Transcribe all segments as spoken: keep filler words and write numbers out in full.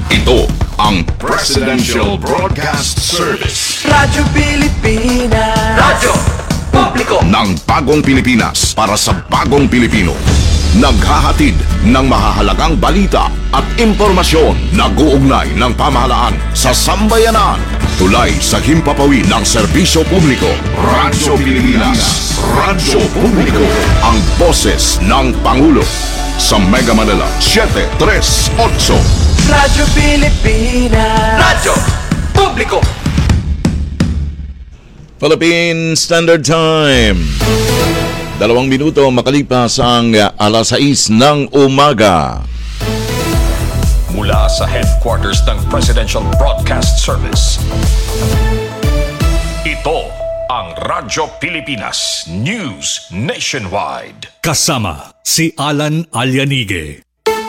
Ito ang Presidential Broadcast Service. Radyo Pilipinas. Radyo Publiko ng bagong Pilipinas para sa bagong Pilipino. Naghahatid ng mahahalagang balita at impormasyon na guugnay ng pamahalaan sa sambayanan. Tulay sa himpapawid ng serbisyo publiko. Radyo Pilipinas. Radyo Publiko. Ang boses ng Pangulo. Sa Mega Manila, seven three eight. Radyo Pilipinas. Radyo Publiko. Philippine Standard Time. Dalawang minuto makalipas ang alas sais ng umaga. Mula sa headquarters ng Presidential Broadcast Service. Ito ang Radyo Pilipinas News Nationwide. Kasama si Alan Alianige.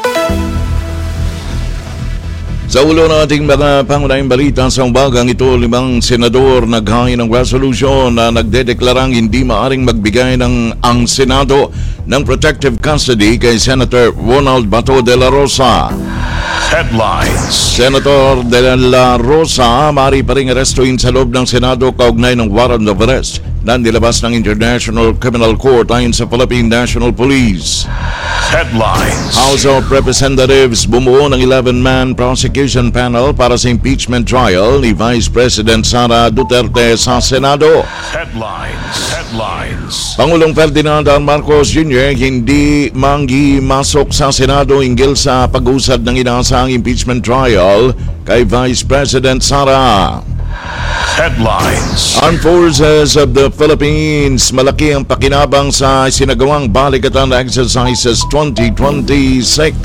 Sa ulo ng ating mga pangunahing balita sa umagang ito, limang senador naghain ng resolution na nagdedeklarang hindi maaring magbigay ng ang Senado ng protective custody kay Senator Ronald Bato de la Rosa. Headlines. Senator de la Rosa maaari pa rin arestuhin sa loob ng Senado kaugnay ng warrant of arrest na nilabas ng International Criminal Court ayon sa Philippine National Police. Headlines. House of Representatives bumuo ng eleven-man prosecution panel para sa impeachment trial ni Vice President Sara Duterte sa Senado. Headlines. Headlines. Pangulong Ferdinand R. Marcos Junior hindi manghimasok sa Senado hinggil sa pag-usad ng inaasahang impeachment trial kay Vice President Sara. Headlines. Armed Forces of the Philippines malaki ang pakinabang sa sinagawang balikatan exercises twenty twenty-six.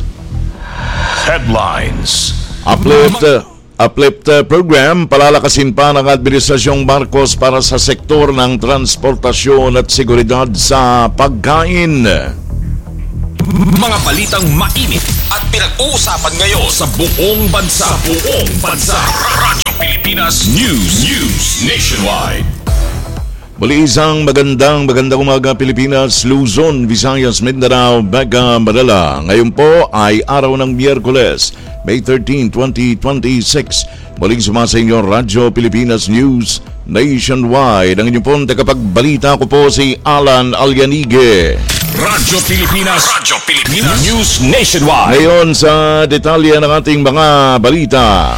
Headlines. Uplift, Uplift program palalakasin pa ng Administrasyong Marcos para sa sektor ng transportasyon at seguridad sa pagkain. Mga balitang mainit at pinag-uusapan ngayon sa buong bansa. Sa buong bansa. Radyo Pilipinas News. News Nationwide. Muli isang magandang magandang umaga Pilipinas, Luzon, Visayas, Mindanao, Mega Manila. Ngayon po ay araw ng Miyerkules, May thirteenth, twenty twenty-six. Muling sumasa inyo Radyo Pilipinas News Nationwide. Ang inyong pong tagapagbalita ko po si Alan Alianige. Radyo Pilipinas. Radyo Pilipinas News Nationwide. Ngayon sa detalye ng ating mga balita.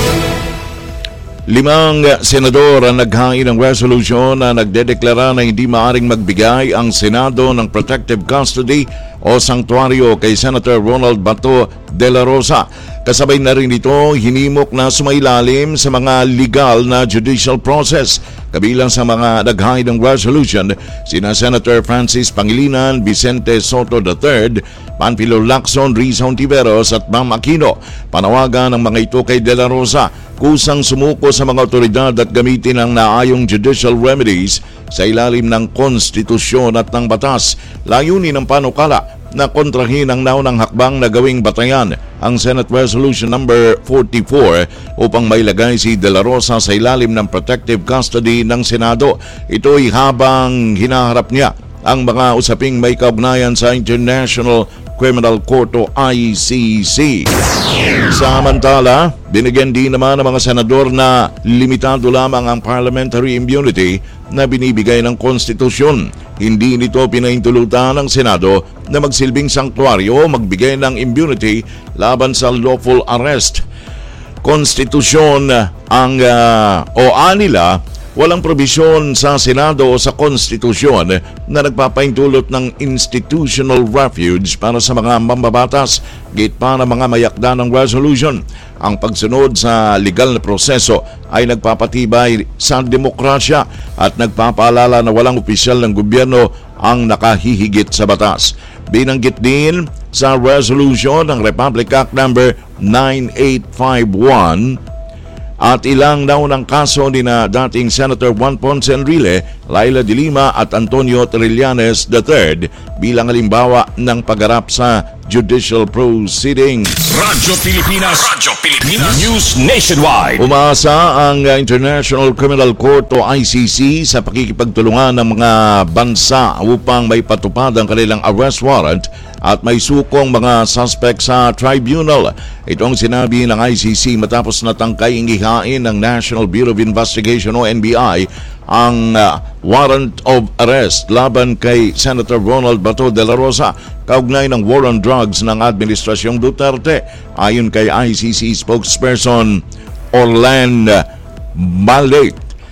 Limang senador ang naghain ng resolution na nagdedeklara na hindi maaring magbigay ang Senado ng protective custody o sanktuaryo kay Senator Ronald Bato de la Rosa. Kasabay na rin ito, hinimok na sumailalim sa mga legal na judicial process. Kabilang sa mga naghain ng resolution, sina Senator Francis Pangilinan, Vicente Soto the third, Panfilo Lacson, Risa Hontiveros at Ma'am Aquino. Panawagan ng mga ito kay de la Rosa, kusang sumuko sa mga otoridad at gamitin ang naayong judicial remedies sa ilalim ng konstitusyon at ng batas. Layunin ng panukala na kontrahin ang naunang hakbang na gawing batayan ang Senate Resolution number forty-four upang mailagay si De La Rosa sa ilalim ng protective custody ng Senado. Ito'y habang hinaharap niya ang mga usaping may kaugnayan sa International Criminal Court o I C C. Samantala, binigyan din naman ng mga senador na limitado lamang ang parliamentary immunity na binibigay ng konstitusyon. Hindi nito pinaintulutan ng Senado na magsilbing sanktuaryo o magbigay ng immunity laban sa lawful arrest. Konstitusyon ang uh, o anila, walang probisyon sa Senado o sa konstitusyon na nagpapaintulot ng institutional refuge para sa mga mambabatas, gate pa ng mga mayakda ng resolution. Ang pagsunod sa legal na proseso ay nagpapatibay sa demokrasya at nagpapaalala na walang opisyal ng gobyerno ang nakahihigit sa batas. Binanggit din sa resolution ng Republic Act number nine eight five one at ilang naunang kaso ni na dating Senator Juan Ponce Enrile, Laila de Lima at Antonio Trillanes the third bilang halimbawa ng pagharap sa judicial proceedings. Radyo Pilipinas. Radyo Pilipinas. News Nationwide. Umaasa ang uh, International Criminal Court o I C C sa pakikipagtulungan ng mga bansa upang may patupad ang kanilang arrest warrant at may sukong mga suspect sa tribunal. Itong sinabi ng I C C matapos natangkay ihain ng National Bureau of Investigation o N B I ang uh, warrant of arrest laban kay Senator Ronald Bato de la Rosa kaugnay ng war on drugs ng Administrasyong Duterte. Ayon kay I C C spokesperson Orlando Malik,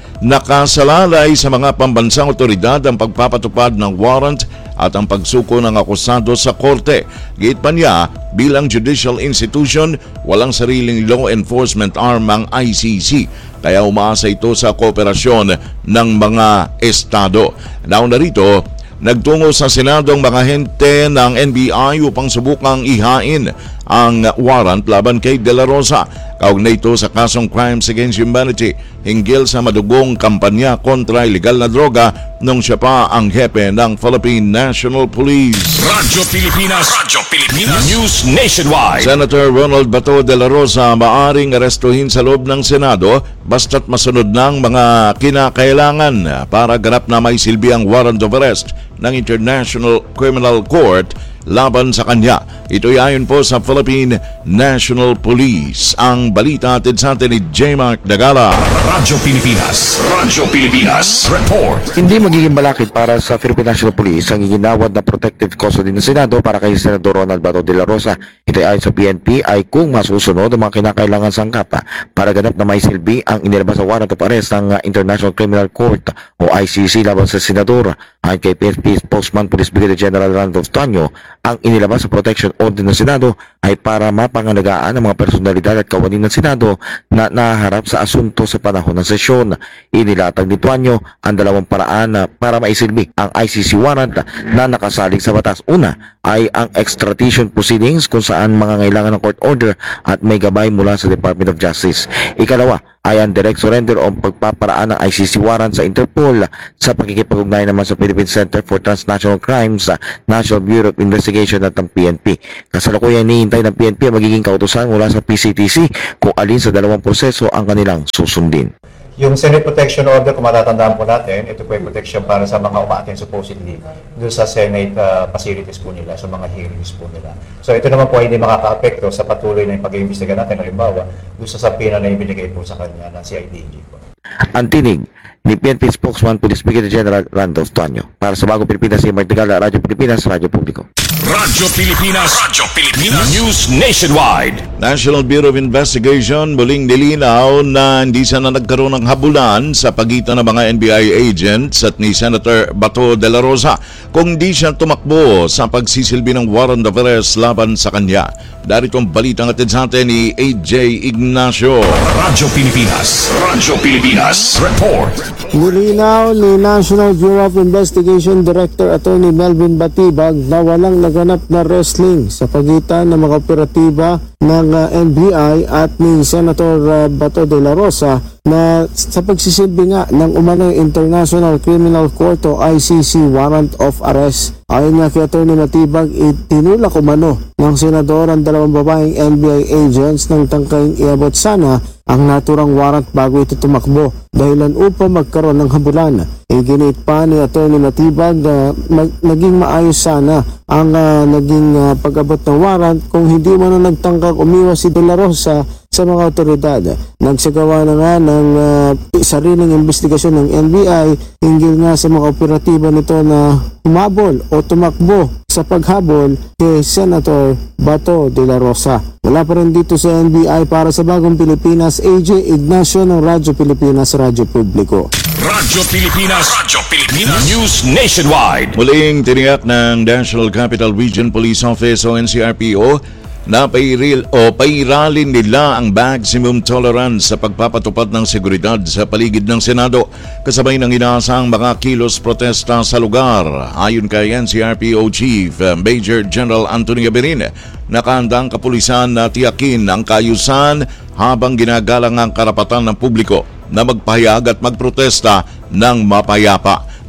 nakasalalay sa mga pambansang otoridad ang pagpapatupad ng warrant at ang pagsuko ng akusado sa korte. Giit pa niya, bilang judicial institution, walang sariling law enforcement arm ang I C C. Kaya umaasa ito sa kooperasyon ng mga estado. Nauna rito, nagtungo sa Senado ang mga hente ng N B I upang subukang ihain ang warrant laban kay De La Rosa. Kaugnay ito sa kasong Crimes Against Humanity hinggil sa madugong kampanya kontra ilegal na droga nung siya pa ang hepe ng Philippine National Police. Radyo Pilipinas. Radyo Pilipinas. News Nationwide. Senator Ronald Bato de la Rosa maaring arestuhin sa loob ng Senado basta't masunod ng mga kinakailangan para ganap na may silbi ang warrant of arrest ng International Criminal Court laban sa kanya. Ito'y ayon po sa Philippine National Police. Ang balita atid sa atin ni J. Mark Dagala. Radyo Pilipinas. Radyo Pilipinas. Report. Hindi magiging malakit para sa Philippine National Police ang iginawad na protective custody ng Senado para kay Senador Ronald Bato de la Rosa. Ito ay ayon sa P N P ay kung masusunod ang mga kinakailangan sangkap para ganap na may silbi ang inilabas sa warrant of arrest ng International Criminal Court o I C C laban sa Senador. Ayon kay P N P spokesman Police Brigadier General Randolph Tonyo, ang inilabas sa protection order ng Senado ay para mapangalagaan ang mga personalidad at kawani ng Senado na naharap sa asunto sa panahon ng sesyon. Inilatag ni Tonyo ang dalawang paraan para maisilbi ang I C C warrant na nakasalig sa batas. Una ay ang extradition proceedings kung saan mangangailangan ng court order at may gabay mula sa Department of Justice. Ikalawa ay ang direct surrender o pagpaparaan ng I C C warrant sa Interpol sa pakikipag-ugnayan naman sa Philippine Center for Transnational Crimes, National Bureau of Investigation at ang P N P. Kasalukuyan hinihintay ng P N P ang magiging kautusan mula sa P C T C kung alin sa dalawang proseso ang kanilang susundin. Yung Senate Protection Order, kung matatandaan po natin, ito po ay protection para sa mga umaattend supposedly doon sa Senate uh, facilities po nila, sa mga hearings po nila. So ito naman po ay hindi makaka-apekto sa patuloy na pag-iimbestiga natin, halimbawa, doon sa sapina na ibinigay po sa kanya ng C I D G po. Ang tinig ni P N P spokesman Police Brigadier General Randolph Tonyo. Para sa Bagong Pilipinas, si Mark Dagala, Radyo Pilipinas, Radyo Publiko. Radyo Pilipinas. Radyo Pilipinas. News Nationwide. National Bureau of Investigation muling nilinaw na hindi sana nagkaroon ng habulan sa pagitan ng mga N B I agents at ni Senator Bato de la Rosa kung di siya tumakbo sa pagsisilbi ng warrant of arrest laban sa kanya. Darito ang balitang atid sa atin ni A J Ignacio. Radyo Pilipinas. Radyo Pilipinas. Report. Nilinaw ni National Bureau of Investigation Director Attorney Melvin Batibag na walang naganap na wrestling sa pagitan ng mga operatiba ng uh, N B I at ni Senator uh, Bato de la Rosa na sa pagsisilbi nga ng umanong International Criminal Court o I C C warrant of arrest. Ayon nga kay Attorney Matibag, itinulak umano ng senador ang dalawang babaeng N B I agents ng tangkaying iabot sana ang naturang warrant bago ito tumakbo dahilan upang magkaroon ng habulan. Iginit pa ni Attorney Matibag na mag- naging maayos sana ang uh, naging uh, pag-abot ng warrant kung hindi man nagtangkang umiwas si De La Rosa sa mga otoridad. Nagsagawa na nga ng uh, sariling investigasyon ng N B I hinggil nga sa mga operatiba nito na humabol o tumakbo sa paghabol kay Senator Bato de la Rosa. Wala pa rin dito sa N B I. Para sa Bagong Pilipinas, A J Ignacio ng Radyo Pilipinas, Radyo Publiko. Radyo Pilipinas. Radyo Pilipinas. News Nationwide. Muling tiniyak ng National Capital Region Police Office o N C R P O na pairil o pairalin nila ang maximum tolerance sa pagpapatupad ng seguridad sa paligid ng Senado kasabay ng inaasahang mga kilos protesta sa lugar. Ayon kay N C R P O Chief Major General Antonio Berin, nakahanda ang kapulisan na tiyakin ang kaayusan habang ginagalang ang karapatan ng publiko na magpahayag at magprotesta ng mapayapa.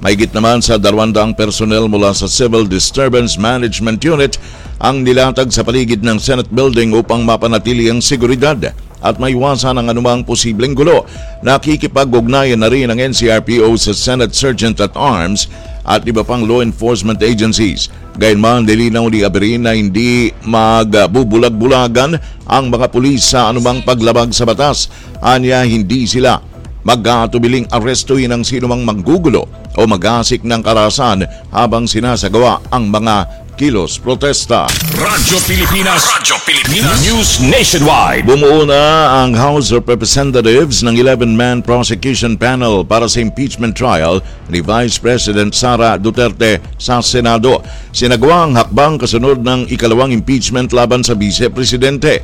Mahigit naman sa dalawang personnel mula sa Civil Disturbance Management Unit ang nilatag sa paligid ng Senate Building upang mapanatili ang seguridad at maiwasan ang anumang posibleng gulo. Nakikipag-ugnayan na rin ang N C R P O sa Senate Sergeant at Arms at iba pang law enforcement agencies. Gayunman, nilinaw ni Aberin na hindi magbubulag-bulagan ang mga pulis sa anumang paglabag sa batas. Anya, hindi sila mag-aatubiling arestuhin ang sinumang manggugulo o mag-asik ng karahasan habang sinasagawa ang mga kilos protesta. Radyo Pilipinas, Radyo Pilipinas, News Nationwide. Bumuo na ang House of Representatives ng eleven-man prosecution panel para sa impeachment trial ni Vice President Sara Duterte sa Senado. Sinagawa ang hakbang kasunod ng ikalawang impeachment laban sa Vice Presidente.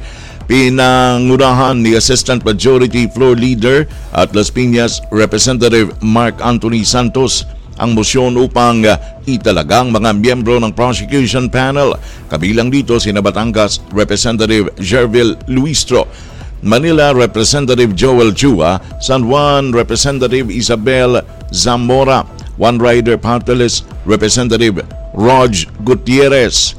Pinangunahan ni Assistant Majority Floor Leader at Las Piñas Representative Mark Anthony Santos ang motion upang italagang mga miyembro ng prosecution panel. Kabilang dito sina Batangas Representative Jervil Luistro, Manila Representative Joel Chua, San Juan Representative Isabel Zamora, One Rider Party List Representative Rog Gutierrez.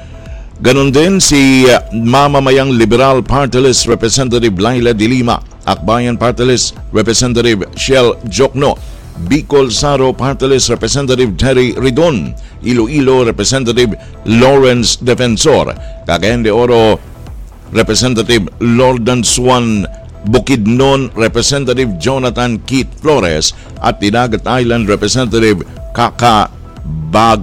Ganon din si Mamamayang Liberal Party List Representative Laila De Lima, Akbayan Party List Representative Shell Jokno, Bicol Saro Party List Representative Terry Ridon, Iloilo Representative Lawrence Defensor, Cagayan de Oro Representative Lordan Swan Bukidnon Representative Jonathan Keith Flores at Dinagat Island Representative Kaka Bag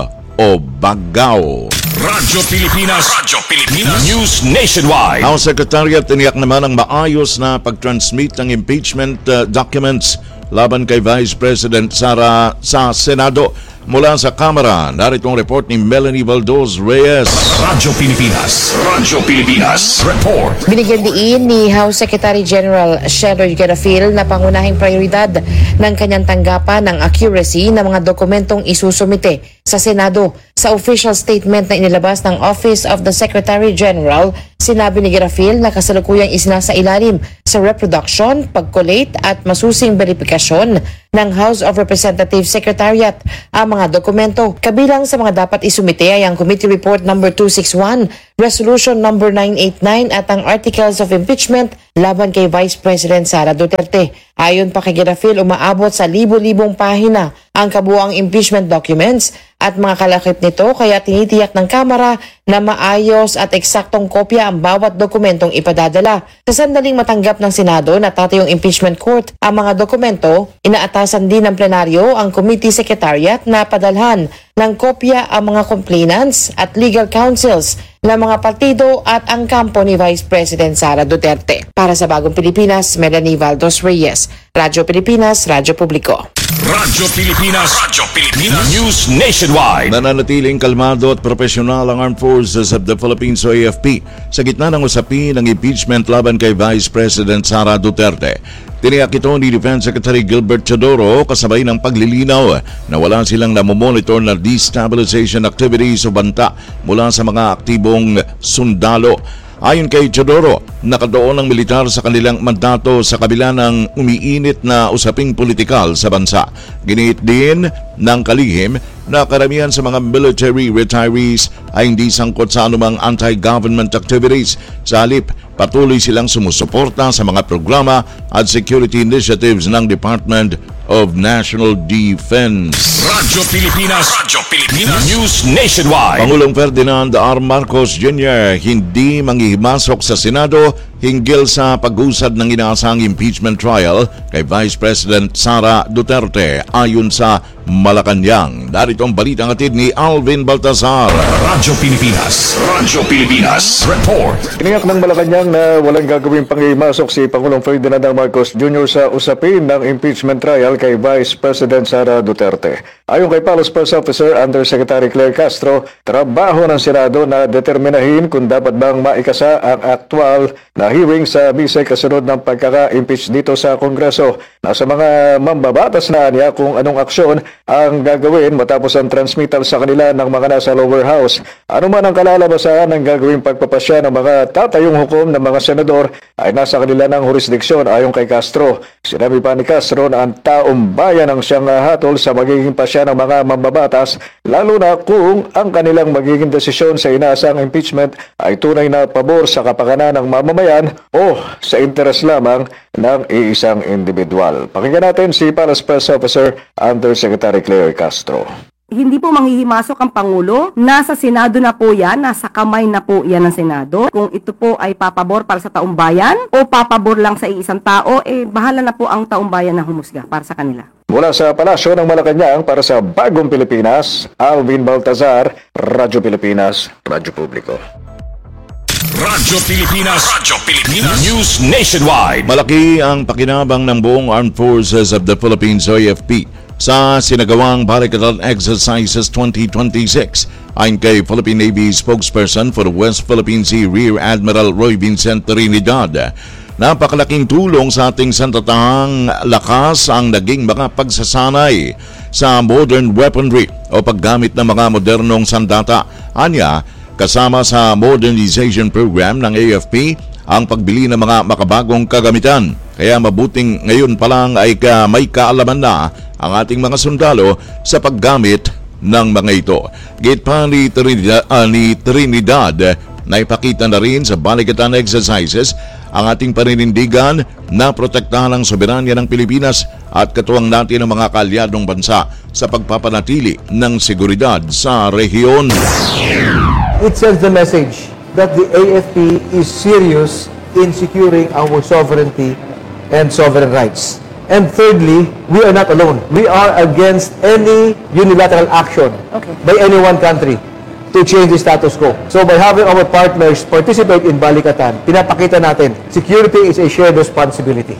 o Bagao. Radyo Pilipinas, Radyo Pilipinas, News Nationwide. Ang Secretariat tiniyak naman ang maayos na pag-transmit ng impeachment uh, documents laban kay Vice President Sara sa Senado. Mula sa Kamara, narito ang report ni Melanie Valdos Reyes. Radyo Pilipinas, Radyo Pilipinas, report. Binigyan diin ni House Secretary General Sheldon Garafil na pangunahing prioridad ng kanyang tanggapan ng accuracy ng mga dokumentong isusumite sa Senado. Sa official statement na inilabas ng Office of the Secretary General, sinabi ni Garafil na kasalukuyang isinasailalim sa reproduction, pag-collate at masusing verifikasyon ng House of Representatives Secretariat ang mga dokumento. Kabilang sa mga dapat isumite ay ang Committee Report number two sixty-one, Resolution number nine eighty-nine at ang Articles of Impeachment laban kay Vice President Sara Duterte. Ayon pa kay Garafil, umaabot sa libo-libong pahina ang kabuuang impeachment documents at mga kalakip nito, kaya tinitiyak ng Kamara na maayos at eksaktong kopya ang bawat dokumentong ipadadala. Sa sandaling matanggap ng Senado na tatayong impeachment court ang mga dokumento, inaatasan din ng plenaryo ang Committee Secretariat na padalhan ng kopya ang mga complainants at legal counsels ng mga partido at ang kampo ni Vice President Sara Duterte. Para sa Bagong Pilipinas, Melanie Valdos Reyes, Radyo Pilipinas, Radyo Publiko. Radyo Pilipinas, Radyo Pilipinas, News Nationwide. Nananatiling kalmado at profesional ang Armed Forces of the Philippines o A F P sa gitna ng usapin ng impeachment laban kay Vice President Sara Duterte. Tiniyak ito ni Defense Secretary Gilbert Teodoro kasabay ng paglilinaw na wala silang namomonitor na destabilization activities o banta mula sa mga aktibong sundalo. Ayon kay Teodoro, nakadoon ang militar sa kanilang mandato sa kabila ng umiinit na usaping politikal sa bansa. Giniit din ng kalihim na karamihan sa mga military retirees ay hindi sangkot sa anumang anti-government activities. Sa halip, patuloy silang sumusuporta sa mga programa at security initiatives ng Department of National Defense. Radyo Pilipinas, Radyo Pilipinas, News Nationwide. Pangulong Ferdinand R. Marcos Junior hindi manghihimasok sa Senado hinggil sa pag-usad ng inaasang impeachment trial kay Vice President Sara Duterte ayon sa Malacanang. Darito ang balitang hatid ni Alvin Baltazar. Radyo Pilipinas, Radyo Pilipinas, report. Tiniyak ng Malacanang na walang gagawing panghihimasok si Pangulong Ferdinand R. Marcos Junior sa usapin ng impeachment trial kay Vice President Sara Duterte. Ayon kay Palace Press Officer Undersecretary Claire Castro, trabaho ng Senado na determinahin kung dapat bang maikasa ang aktwal na hearing sa bisay kasunod ng pagkaka-impeach dito sa Kongreso. Nasa mga mambabatas na niya kung anong aksyon ang gagawin matapos ang transmittal sa kanila ng mga nasa lower house. Ano man ang kalalabasan ng gagawing pagpapasya ng mga tatayong hukom ng mga senador ay nasa kanila ng jurisdiksyon ayon kay Castro. Sinabi pa ni Castro na ang tao taong bayan ang siyang hatol sa magiging pasya ng mga mambabatas, lalo na kung ang kanilang magiging desisyon sa inaasang impeachment ay tunay na pabor sa kapakanan ng mamamayan o sa interes lamang ng iisang individual. Pakinggan natin si Palace Press Officer Undersecretary Claire Castro. Hindi po manghihimasok ang Pangulo. Nasa Senado na po yan, nasa kamay na po yan ng Senado. Kung ito po ay papabor para sa taong bayan o papabor lang sa iisang tao, eh bahala na po ang taong bayan na humusga para sa kanila. Mula sa Palasyo ng Malacanang para sa Bagong Pilipinas, Alvin Baltazar, Radyo Pilipinas, Radyo Publiko. Radyo Pilipinas, Radyo Pilipinas, News Nationwide. Malaki ang pakinabang ng buong Armed Forces of the Philippines o A F P sa sinagawang Balikatan Exercises twenty twenty-six. Ayon kay Philippine Navy spokesperson for the West Philippine Sea, Rear Admiral Roy Vincent Trinidad, napakalaking tulong sa ating sandatahang lakas ang naging mga pagsasanay sa modern weaponry o paggamit ng mga modernong sandata. Anya, kasama sa modernization program ng A F P ang pagbili ng mga makabagong kagamitan. Kaya mabuting ngayon pa lang ay ka may kaalaman na ang ating mga sundalo sa paggamit ng mga ito. Gate pa ni Trinidad, uh, ni Trinidad na ipakita na rin sa Balikatan Exercises ang ating paninindigan na protektahan ang soberanya ng Pilipinas at katuwang natin ang mga kaalyadong bansa sa pagpapanatili ng seguridad sa rehiyon. It sends the message that the A F P is serious in securing our sovereignty and sovereign rights. And thirdly, we are not alone. We are against any unilateral action okay. by any one country to change the status quo. So by having our partners participate in Balikatan, pinapakita natin, security is a shared responsibility.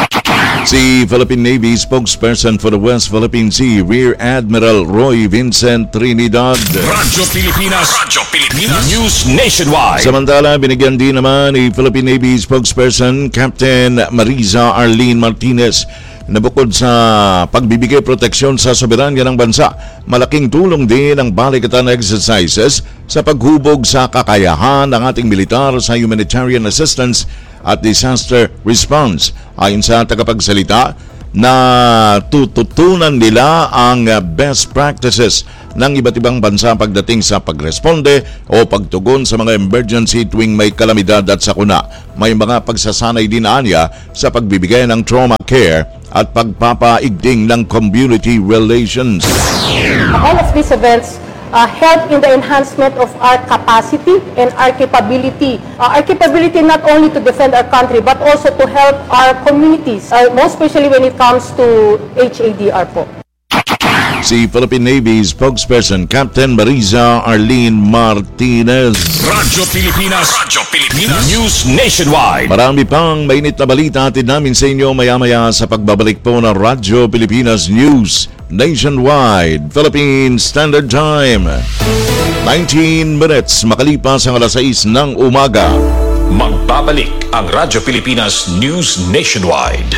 Si Philippine Navy spokesperson for the West Philippine Sea, Rear Admiral Roy Vincent Trinidad. Radyo Pilipinas, Radyo Pilipinas, News Nationwide. Samantala, binigyan din naman ni Philippine Navy spokesperson Captain Mariza Arlene Martinez na bukod sa pagbibigay proteksyon sa soberanya ng bansa, malaking tulong din ang Balikatan Exercises sa paghubog sa kakayahan ng ating militar sa humanitarian assistance at disaster response. Ayon sa tagapagsalita, na tututunan nila ang best practices ng iba't ibang bansa pagdating sa pagresponde o pagtugon sa mga emergency tuwing may kalamidad at sakuna. May mga pagsasanay din anya sa pagbibigay ng trauma care at pagpapaigting ng community relations. All of these events Uh, help in the enhancement of our capacity and our capability. Uh, our capability not only to defend our country but also to help our communities, uh, most especially when it comes to H A D R po. Si Philippine Navy spokesperson Captain Mariza Arlene Martinez. Radyo Pilipinas, Radyo Pilipinas, News Nationwide. Marami pang mainit na balita atin namin sa inyo maya-maya sa pagbabalik po ng Radyo Pilipinas News Nationwide. Philippine Standard Time, nineteen minutes makalipas ang alas sais ng umaga. Magbabalik ang Radyo Pilipinas News Nationwide.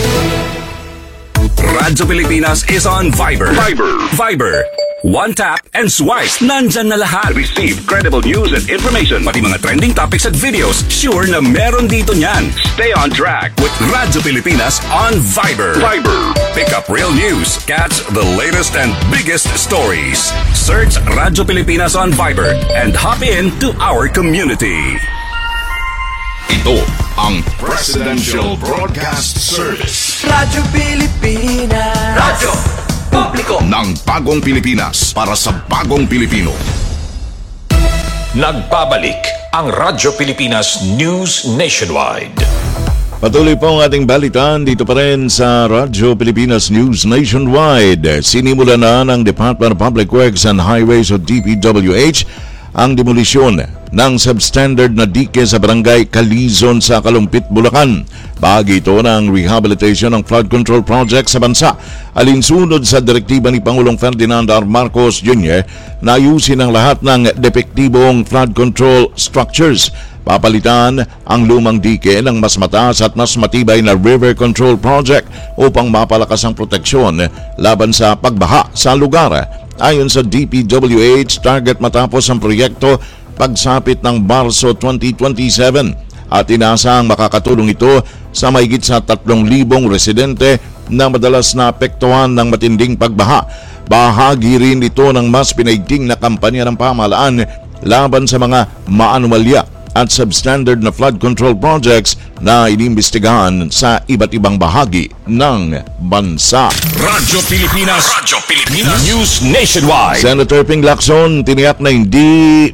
Radyo Pilipinas is on Viber. Viber. Viber. One tap and swipe. Nandyan na lahat. Receive credible news and information. Pati mga trending topics at videos. Sure na meron dito niyan. Stay on track with Radyo Pilipinas on Viber. Viber. Pick up real news. Catch the latest and biggest stories. Search Radyo Pilipinas on Viber and hop in to our community. Ito ang Presidential Broadcast Service. Radyo Pilipinas. Radyo Publiko ng Bagong Pilipinas para sa Bagong Pilipino. Nagbabalik ang Radyo Pilipinas News Nationwide. Patuloy po ang ating balitan dito pa rin sa Radyo Pilipinas News Nationwide. Sinimula na ng Department of Public Works and Highways o D P W H ang demolisyon ng substandard na dike sa barangay Calizon sa Kalumpit, Bulacan. Bahagi ito ng rehabilitation ng flood control project sa bansa. Alinsunod sa direktiba ni Pangulong Ferdinand R. Marcos Junior na ayusin ang lahat ng depektibong flood control structures. Papalitan ang lumang dike ng mas mataas at mas matibay na river control project upang mapalakas ang proteksyon laban sa pagbaha sa lugar. Ayon sa D P W H, target matapos ang proyekto pagsapit ng Marso twenty twenty-seven. at inasang makakatulong ito sa mahigit sa tatlong libong residente na madalas na apektuhan ng matinding pagbaha. Bahagi rin ito ng mas pinaigting na kampanya ng pamahalaan laban sa mga maanumalya at substandard na flood control projects na inimbestigahan sa iba't ibang bahagi ng bansa. Radyo Pilipinas, Radyo Pilipinas, News Nationwide. Senator Ping Lacson tiniyak na hindi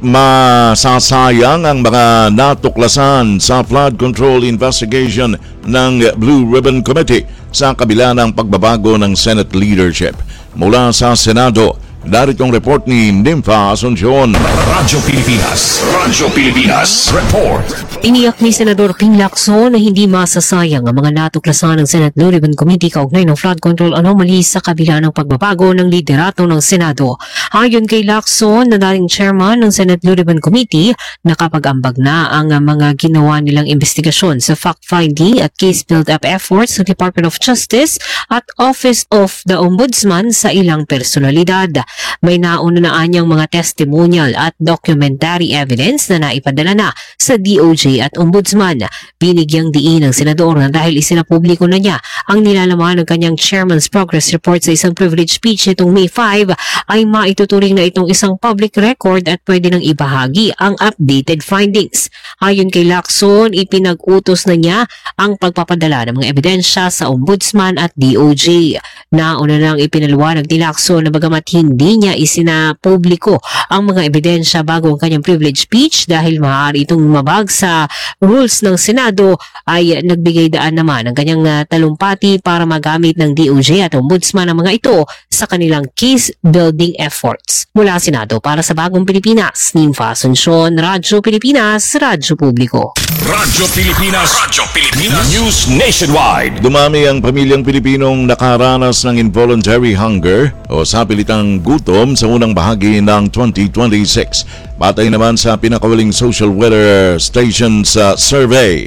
masasayang ang mga natuklasan sa flood control investigation ng Blue Ribbon Committee sa kabila ng pagbabago ng Senate leadership. Mula sa Senado, narito ang report ni Nympha Asuncion. Radyo Pilipinas, Radyo Pilipinas, report. Tiniyak ni Senador Ping Lacson na hindi masasayang ang mga natuklasan ng Senate Blue Ribbon Committee kaugnay ng flood control anomaly sa kabila ng pagbabago ng liderato ng Senado. Ayon kay Lacson na dating chairman ng Senate Blue Ribbon Committee, nakapag-ambag na ang mga ginawa nilang investigasyon sa fact-finding at case build-up efforts ng Department of Justice at Office of the Ombudsman sa ilang personalidad. May nauna na anyang mga testimonial at documentary evidence na naipadala na sa D O J at Ombudsman. Binigyang diin ng senador na dahil isinapubliko na niya ang nilalaman ng kanyang Chairman's Progress Report sa isang privilege speech nitong May fifth ay maituturing na itong isang public record at pwede nang ibahagi ang updated findings. Ayon kay Lacson, ipinag-utos na niya ang pagpapadala ng mga ebidensya sa Ombudsman at D O J. Nauna nang ipinaliwanag ni Lacson na bagamat hindi niya isinapubliko ang mga ebidensya bago ang kanyang privilege speech dahil maaari itong mabag sa rules ng Senado, ay nagbigay daan naman ang kanyang uh, talumpati para magamit ng D O J at Ombudsman ang mga ito sa kanilang case building efforts. Mula Senado para sa Bagong Pilipinas, Nympha Asuncion, Radyo Pilipinas, Radyo Publiko. Radyo Pilipinas, Radyo Pilipinas, News Nationwide. Dumami ang pamilyang Pilipinong nakaranas ng involuntary hunger o sapilitang gutom sa unang bahagi ng twenty twenty-six. Batay naman sa pinakawaling social weather station sa survey,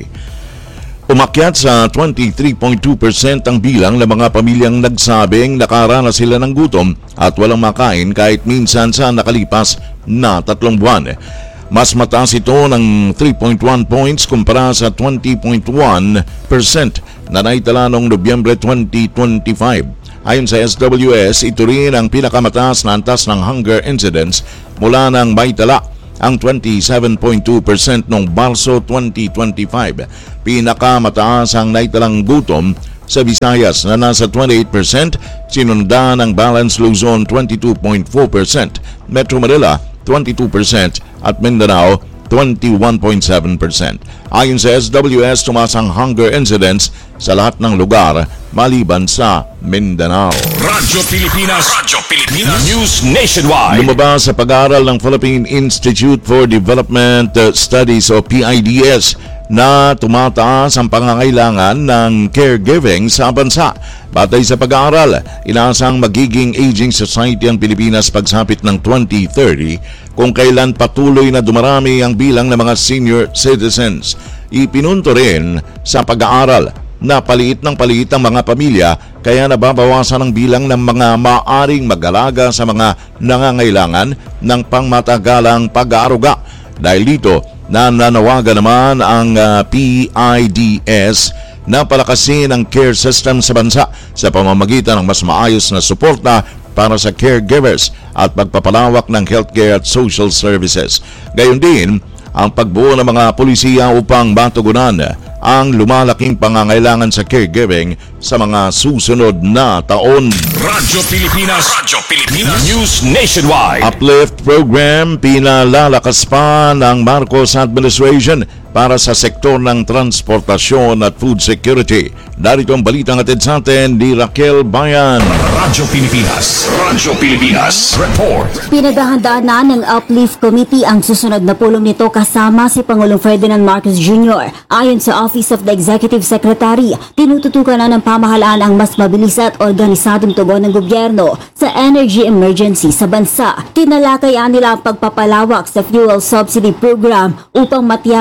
umakyat sa twenty-three point two percent ang bilang ng mga pamilyang nagsabing nakaranas sila ng gutom at walang makain kahit minsan sa nakalipas na tatlong buwan. Mas mataas ito ng three point one points kumpara sa twenty point one percent na naitala noong Nobyembre twenty twenty-five. Ayon sa S W S, ito rin ang pinakamataas na antas ng hunger incidence mula nang maitala ang twenty-seven point two percent noong Marso twenty twenty-five. Pinakamataas ang naitalang gutom sa Visayas na nasa twenty-eight percent, sinundan ng Balance Luzon twenty-two point four percent, Metro Manila twenty-two percent at Mindanao twenty-one point seven percent. Ayon sa S W S, tumaas ang hunger incidence sa lahat ng lugar maliban sa Mindanao. Radyo Pilipinas, Radyo Pilipinas, News Nationwide. Lumabas sa pag-aaral ng Philippine Institute for Development Studies o P I D S na tumataas ang pangangailangan ng caregiving sa bansa. Batay sa pag-aaral, inaasang magiging aging society ang Pilipinas pagsapit ng twenty thirty kung kailan patuloy na dumarami ang bilang ng mga senior citizens. Ipinunto rin sa pag-aaral na paliit ng paliit ang mga pamilya kaya nababawasan ang bilang ng mga maaring mag-alaga sa mga nangangailangan ng pangmatagalang pag-aaruga. Dahil dito, nananawagan naman ang uh, P I D S na palakasin ang care system sa bansa sa pamamagitan ng mas maayos na suporta para sa caregivers at pagpapalawak ng healthcare at social services. Gayon din ang pagbuo ng mga pulisiya upang matugunan ang lumalaking pangangailangan sa caregiving sa mga susunod na taon. Radyo Pilipinas, Radyo Pilipinas, News Nationwide. Uplift Program pinalalakas pa ng Marcos Administration para sa sektor ng transportasyon at food security. Darito ang balitang atid sa atin ni Raquel Bayan. Radyo Pilipinas, Radyo Pilipinas, report. Pinaghahandaan na ng Uplift Committee ang susunod na pulong nito kasama si Pangulong Ferdinand Marcos Junior Ayon sa Office of the Executive Secretary, tinututukan na ng pamahalaan ang mas mabilis at organisadong tugon ng gobyerno sa energy emergency sa bansa. Tinalakayan nila ang pagpapalawak sa fuel subsidy program upang matiyak ang sapat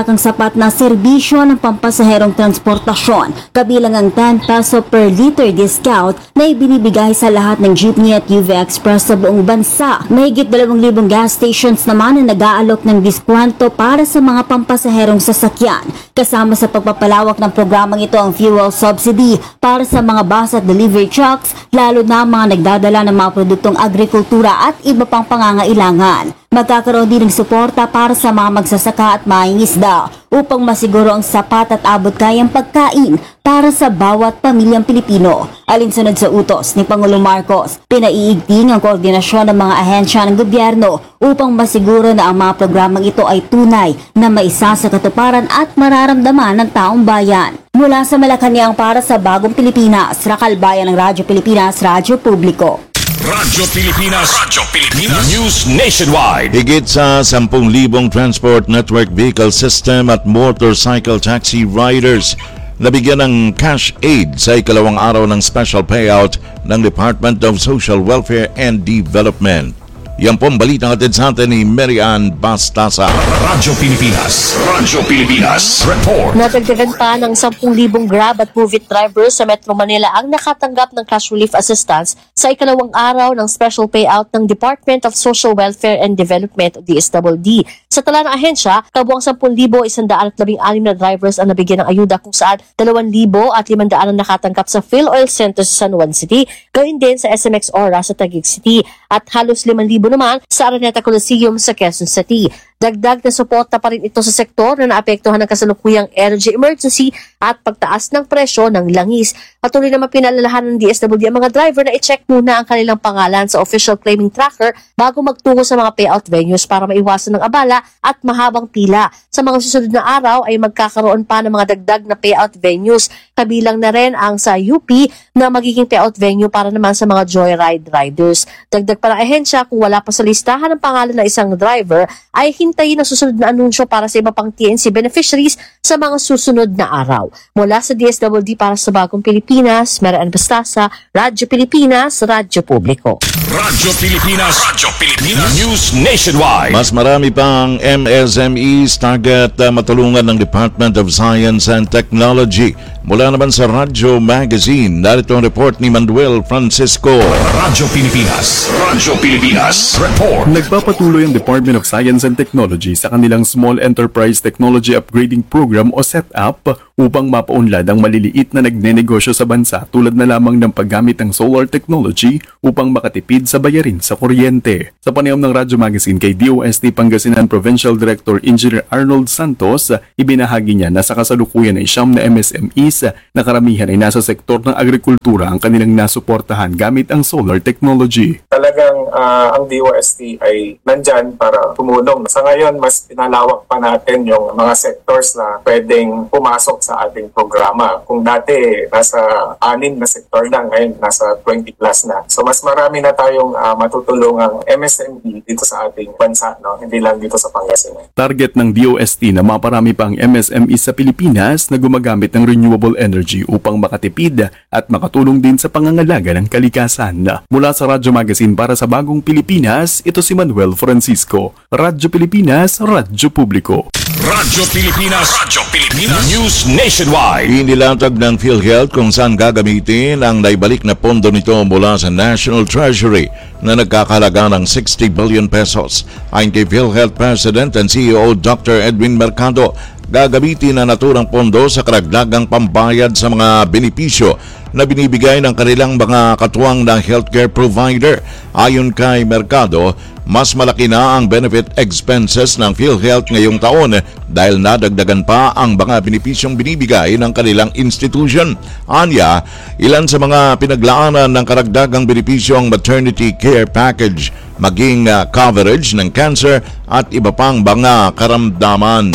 sapat na serbisyo ng pampasaherong transportasyon, kabilang ang ten peso per liter discount na ibinibigay sa lahat ng jeepney at U V Express sa buong bansa. Mahigit dalawang libong gas stations naman na nag-aalok ng diskwento para sa mga pampasaherong sasakyan. Kasama sa pagpapalawak ng programang ito ang fuel subsidy para sa mga bus at delivery trucks, lalo na mga nagdadala ng mga produktong agrikultura at iba pang pangangailangan. Magkakaroon din ng suporta para sa mga magsasaka at mangingisda upang masiguro ang sapat at abot-kayang pagkain para sa bawat pamilyang Pilipino. Alinsunod sa utos ni Pangulong Marcos, pinaiigting ang koordinasyon ng mga ahensya ng gobyerno upang masiguro na ang mga programang ito ay tunay na maisa sa katuparan at mararamdaman ng taong bayan. Mula sa Malacanang para sa Bagong Pilipinas, Rakal Bayan ng Radyo Pilipinas, Radyo Publiko. Radyo Pilipinas, Radyo Pilipinas, News Nationwide. Higit sa ten thousand Transport Network Vehicle System at Motorcycle Taxi Riders nabigyan ng cash aid sa ikalawang araw ng special payout ng Department of Social Welfare and Development. Yan po ang balitang atid sa atin ni Mary Ann Bastasa. Radyo Pilipinas, Radyo Pilipinas, Report. Nadagdagan pa ng ten thousand Grab at Move It drivers sa Metro Manila ang nakatanggap ng cash relief assistance sa ikalawang araw ng special payout ng Department of Social Welfare and Development o D S W D. Sa tala ng ahensya, kabuang ten thousand one hundred sixteen na drivers ang nabigyan ng ayuda kung saan two thousand at five hundred ang nakatanggap sa Phil Oil Center sa San Juan City, gayon din sa S M X Ora sa Taguig City at halos five thousand naman sa Araneta Coliseum sa Quezon City. Dagdag na suporta pa rin ito sa sektor na naapektuhan ng kasalukuyang energy emergency at pagtaas ng presyo ng langis. Patuloy naman pinalalahanan ng D S W D ang mga driver na i-check muna ang kanilang pangalan sa official claiming tracker bago magtungo sa mga payout venues para maiwasan ng abala at mahabang pila. Sa mga susunod na araw ay magkakaroon pa ng mga dagdag na payout venues. Kabilang na rin ang sa U P na magiging payout venue para naman sa mga joyride riders. Dagdag pa ng ahensya, kung wala pa sa listahan ng pangalan ng isang driver, ay hintayin ang susunod na anunsyo para sa iba pang T N C beneficiaries sa mga susunod na araw. Mula sa D S W D para sa Bagong Pilipinas, Mary Ann Bastasa, Radyo Pilipinas, Radyo Publiko. Radyo Pilipinas, Radyo Pilipinas, News Nationwide. Mas marami pang M S M Es target uh, matulungan ng Department of Science and Technology. Mula naman sa Radyo Magazine, narito ang report ni Manuel Francisco. Radyo Pilipinas, Radyo Pilipinas, Report. Nagpapatuloy ang Department of Science and Technology sa kanilang Small Enterprise Technology Upgrading Program o SETUP upang mapaunlad ang maliliit na nagnenegosyo sa bansa tulad na lamang ng paggamit ng solar technology upang makatipid sa bayarin sa kuryente. Sa panayam ng Radyo Magazine kay D O S T Pangasinan Provincial Director Engineer Arnold Santos, ibinahagi niya na sa kasalukuyan ay siyam na M S M Es na karamihan ay nasa sektor ng agrikultura ang kanilang nasuportahan gamit ang solar technology. Talagang uh, ang D O S T ay nandyan para tumulong. Sa ngayon, mas pinalawak pa natin yung mga sectors na pwedeng pumasok sa ating programa. Kung dati nasa anim na sektor na, ngayon nasa twenty plus na. So mas marami na tayong uh, matutulungang M S M E dito sa ating bansa, no? Hindi lang dito sa Pangasinan. Target ng D O S T na maparami pang M S M E sa Pilipinas na gumagamit ng renewable energy upang makatipid at makatulong din sa pangangalaga ng kalikasan. Mula sa Radyo Magazine para sa Bagong Pilipinas, ito si Manuel Francisco. Radyo Pilipinas, Radyo Publiko. Radyo Pilipinas, Radyo Pilipinas, News Nationwide. Inilatag ng PhilHealth kung saan gagamitin ang naibalik na pondo nito mula sa National Treasury na nagkakalaga ng sixty billion pesos. Ayon kay PhilHealth President and C E O Doctor Edwin Mercado, gagamitin ang naturang pondo sa karagdagang pambayad sa mga benepisyo na binibigay ng kanilang mga katuwang na healthcare provider. Ayon kay Mercado, mas malaki na ang benefit expenses ng PhilHealth ngayong taon dahil nadagdagan pa ang mga benepisyong binibigay ng kanilang institution. Anya, ilan sa mga pinaglaanan ng karagdagang benepisyo ang maternity care package, maging uh, coverage ng cancer at iba pang mga karamdaman.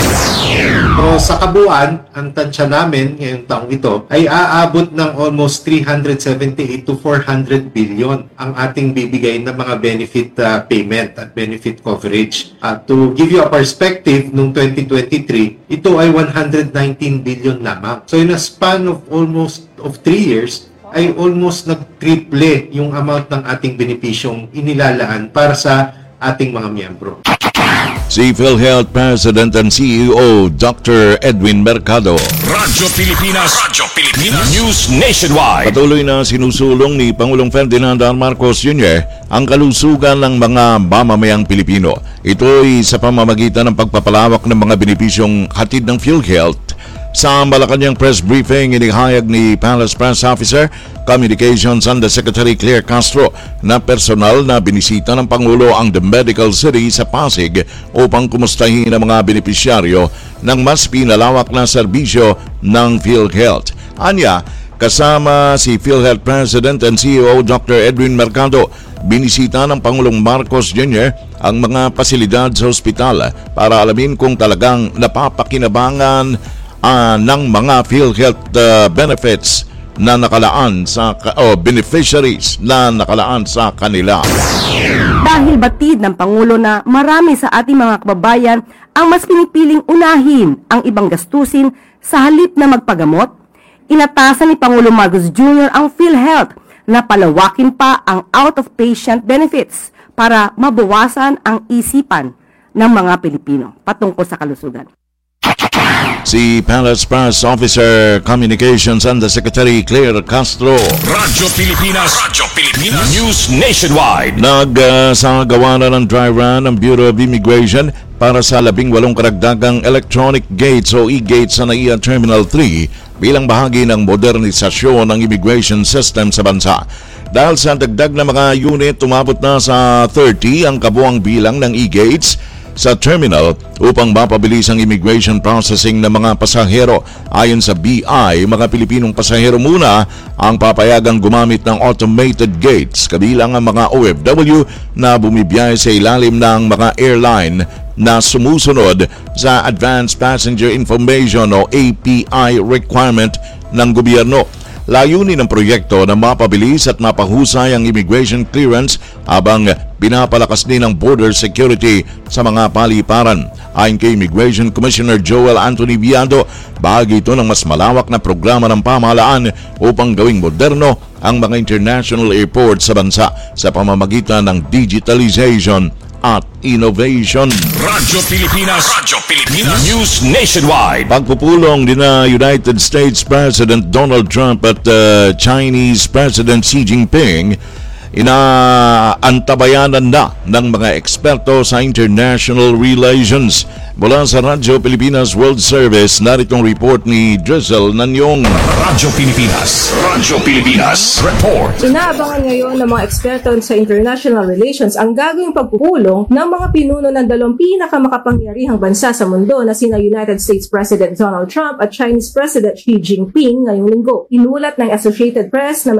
So, sa kabuuan, ang tansya namin ngayong taong ito ay aabot ng almost three hundred seventy-eight to four hundred billion ang ating bibigay na mga benefit uh, payment at benefit coverage. Uh, to give you a perspective, noong twenty twenty-three, ito ay one hundred nineteen billion lamang. So in a span of almost of three years, ay almost nag-triple yung amount ng ating benepisyong inilalaan para sa ating mga miyembro. si PhilHealth President and C E O Doctor Edwin Mercado. Radyo Pilipinas, Radyo Pilipinas, News Nationwide. Patuloy na sinusulong ni Pangulong Ferdinand R. Marcos Junior ang kalusugan ng mga mamamayang Pilipino. Ito'y sa pamamagitan ng pagpapalawak ng mga benepisyong hatid ng PhilHealth. Sa Malacanang press briefing, inihayag ni Palace Press Officer Communications Undersecretary Claire Castro na personal na binisita ng Pangulo ang The Medical City sa Pasig upang kumustahin ang mga benepisyaryo ng mas pinalawak na serbisyo ng PhilHealth. Anya, kasama si PhilHealth President and C E O Doctor Edwin Mercado, binisita ng Pangulong Marcos Junior ang mga pasilidad sa ospital para alamin kung talagang napapakinabangan Uh, ng mga PhilHealth uh, benefits na nakalaan sa o oh, beneficiaries na nakalaan sa kanila. Dahil batid ng Pangulo na marami sa ating mga kababayan ang mas pinipiling unahin ang ibang gastusin sa halip na magpagamot, inatasan ni Pangulo Marcos Junior ang PhilHealth na palawakin pa ang out-of-patient benefits para mabawasan ang isipan ng mga Pilipino patungkol sa kalusugan. Si Palace Press Officer Communications Undersecretary Claire Castro. Radyo Pilipinas, Radyo Pilipinas, News Nationwide. Nagsagawa na ng dry run ng Bureau of Immigration para sa labing walong karagdagang electronic gates o e-gates sa N A I A Terminal three bilang bahagi ng modernisasyon ng immigration system sa bansa. Dahil sa dagdag na mga unit, tumabot na sa thirty ang kabuang bilang ng e-gates sa terminal upang mapabilis ang immigration processing ng mga pasahero. Ayon sa B I, mga Pilipinong pasahero muna ang papayagang gumamit ng automated gates, kabilang ang mga O F W na bumibiyahe sa ilalim ng mga airline na sumusunod sa Advanced Passenger Information o A P I requirement ng gobyerno. Layunin ng proyekto na mapabilis at mapahusay ang immigration clearance habang pinapalakas din ang border security sa mga paliparan. Ayon kay Immigration Commissioner Joel Anthony Viado, bahagi ito ng mas malawak na programa ng pamahalaan upang gawing moderno ang mga international airports sa bansa sa pamamagitan ng digitalization at innovation. Radyo Pilipinas, Radyo Pilipinas, News Nationwide. Pagpupulong ni na United States President Donald Trump at uh, Chinese President Xi Jinping, inaantabayanan na ng mga eksperto sa international relations. Mula sa Radyo Pilipinas World Service, naritong report ni Drizzle Nanyong. Radyo Pilipinas, Radyo Pilipinas Report. Inaabangan ngayon ng mga eksperto sa international relations ang gagawing pagpupulong ng mga pinuno ng dalawang pinakamakapangyarihang bansa sa mundo na sina United States President Donald Trump at Chinese President Xi Jinping ngayong linggo. Inulat ng Associated Press na